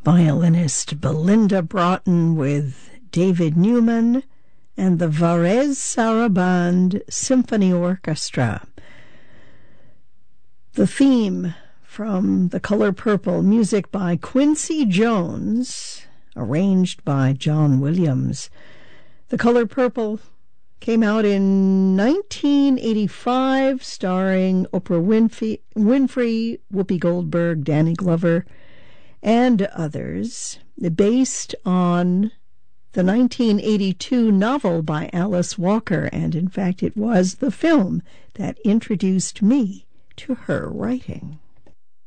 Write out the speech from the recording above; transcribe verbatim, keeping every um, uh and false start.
violinist Belinda Broughton with David Newman and the Varese Sarabande Symphony Orchestra. The theme from The Color Purple, music by Quincy Jones, arranged by John Williams. The Color Purple came out in nineteen eighty-five, starring Oprah Winfrey, Winfrey, Whoopi Goldberg, Danny Glover, and others, based on the nineteen eighty-two novel by Alice Walker, and in fact it was the film that introduced me to her writing.